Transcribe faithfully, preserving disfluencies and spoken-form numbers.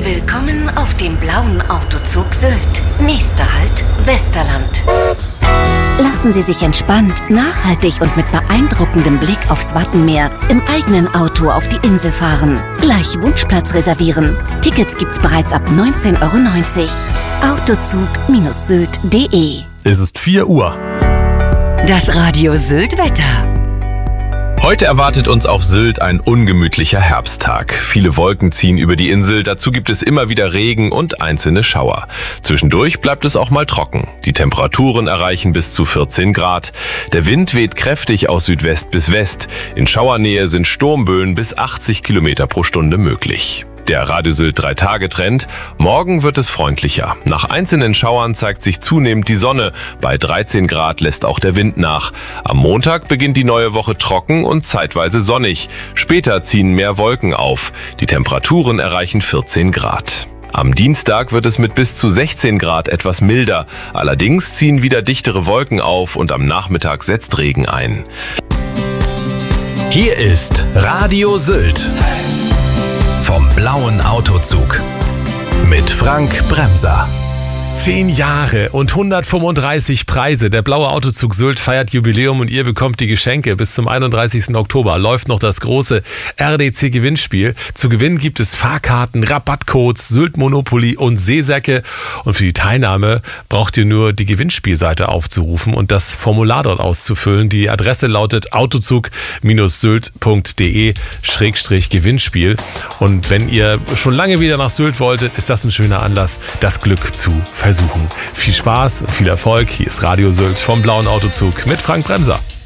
Willkommen auf dem blauen Autozug Sylt. Nächster Halt, Westerland. Lassen Sie sich entspannt, nachhaltig und mit beeindruckendem Blick aufs Wattenmeer im eigenen Auto auf die Insel fahren. Gleich Wunschplatz reservieren. Tickets gibt's bereits ab neunzehn Euro neunzig. Autozug Sylt punkt de. Es ist vier Uhr. Das Radio Sylt-Wetter. Heute erwartet uns auf Sylt ein ungemütlicher Herbsttag. Viele Wolken ziehen über die Insel, dazu gibt es immer wieder Regen und einzelne Schauer. Zwischendurch bleibt es auch mal trocken. Die Temperaturen erreichen bis zu vierzehn Grad. Der Wind weht kräftig aus Südwest bis West. In Schauernähe sind Sturmböen bis achtzig Kilometer pro Stunde möglich. Der Radio Sylt drei Tage Trend. Morgen wird es freundlicher. Nach einzelnen Schauern zeigt sich zunehmend die Sonne. Bei dreizehn Grad lässt auch der Wind nach. Am Montag beginnt die neue Woche trocken und zeitweise sonnig. Später ziehen mehr Wolken auf. Die Temperaturen erreichen vierzehn Grad. Am Dienstag wird es mit bis zu sechzehn Grad etwas milder. Allerdings ziehen wieder dichtere Wolken auf und am Nachmittag setzt Regen ein. Hier ist Radio Sylt. Vom blauen Autozug mit Frank Bremser. Zehn Jahre und hundertfünfunddreißig Preise. Der blaue Autozug Sylt feiert Jubiläum und ihr bekommt die Geschenke. Bis zum einunddreißigsten Oktober läuft noch das große R D C-Gewinnspiel. Zu gewinnen gibt es Fahrkarten, Rabattcodes, Sylt Monopoly und Seesäcke. Und für die Teilnahme braucht ihr nur die Gewinnspielseite aufzurufen und das Formular dort auszufüllen. Die Adresse lautet autozug Sylt punkt de Schrägstrich Gewinnspiel. Und wenn ihr schon lange wieder nach Sylt wolltet, ist das ein schöner Anlass, das Glück zu versuchen. Viel Spaß und viel Erfolg. Hier ist Radio Sylt vom blauen Autozug mit Frank Bremser.